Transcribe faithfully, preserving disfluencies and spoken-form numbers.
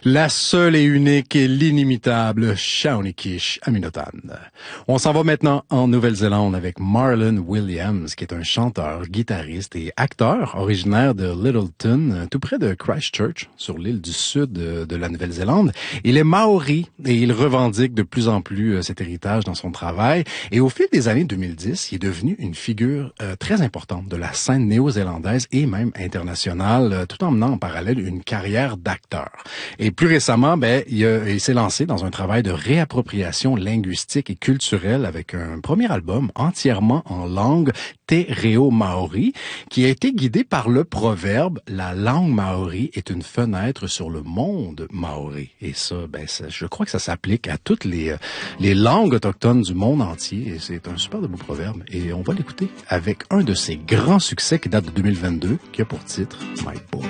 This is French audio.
La seule et unique et l'inimitable Shaunikish Aminotan. On s'en va maintenant en Nouvelle-Zélande avec Marlon Williams, qui est un chanteur, guitariste et acteur originaire de Littleton, tout près de Christchurch, sur l'île du sud de, de la Nouvelle-Zélande. Il est maori et il revendique de plus en plus cet héritage dans son travail. Et au fil des années deux mille dix, il est devenu une figure euh, très importante de la scène néo-zélandaise et même internationale, euh, tout en menant en parallèle une carrière d'acteur. Et plus récemment, ben, il, a, il s'est lancé dans un travail de réappropriation linguistique et culturelle avec un premier album entièrement en langue te reo maori, qui a été guidé par le proverbe « La langue maori est une fenêtre sur le monde maori ». Et ça, ben, ça, je crois que ça s'applique à toutes les, les langues autochtones du monde entier. Et c'est un super de beau proverbe. Et on va l'écouter avec un de ses grands succès qui date de deux mille vingt-deux, qui a pour titre « My Boy ».